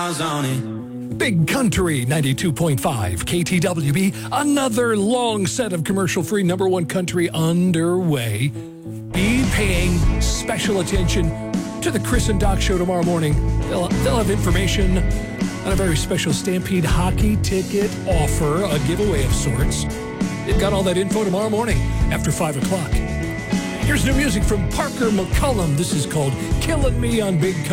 miles on it. Big Country 92.5 KTWB. Another long set of commercial-free number one country underway. Be paying special attention to the Chris and Doc show tomorrow morning. They'll have information on a very special Stampede hockey ticket offer, a giveaway of sorts. They've got all that info tomorrow morning after 5 o'clock. Here's new music from Parker McCullum. This is called Killing Me on Big Country.